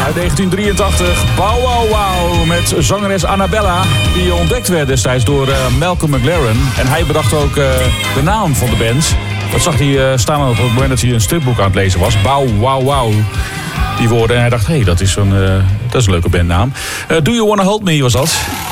Uit 1983, Bow Wow Wow met zangeres Annabella. Die ontdekt werd destijds door Malcolm McLaren. En hij bedacht ook de naam van de band. Dat zag hij staan op het moment dat hij een stripboek aan het lezen was. Bow Wow Wow. Die woorden. En hij dacht, dat is een leuke bandnaam. Do You Wanna Hold Me was dat.